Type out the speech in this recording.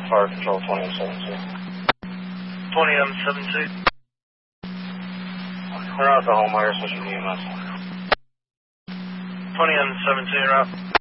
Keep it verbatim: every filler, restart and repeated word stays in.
Fire Control twenty M seven two. twenty M seven two. We're out the home wire, switching to E M S. twenty M seven two, route.